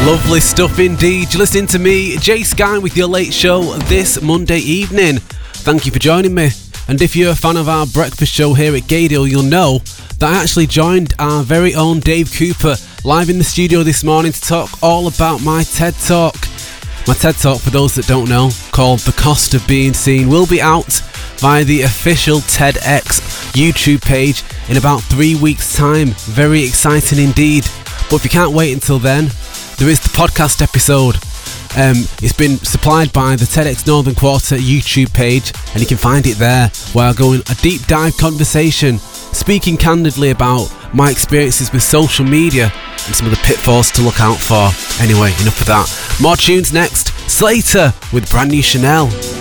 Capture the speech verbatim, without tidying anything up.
Lovely stuff indeed. You're listening to me, Jay Sky, with your late show this Monday evening. Thank you for joining me. And if you're a fan of our breakfast show here at Gaydale, you'll know that I actually joined our very own Dave Cooper live in the studio this morning to talk all about my TED Talk. My TED Talk, for those that don't know, called The Cost of Being Seen, will be out via the official TEDx YouTube page in about three weeks' time. Very exciting indeed. But if you can't wait until then, there is the podcast episode. Um, it's been supplied by the TEDx Northern Quarter YouTube page, and you can find it there, where I go in a deep dive conversation, speaking candidly about my experiences with social media and some of the pitfalls to look out for. Anyway, enough of that. More tunes next. Slater with Brand New Chanel.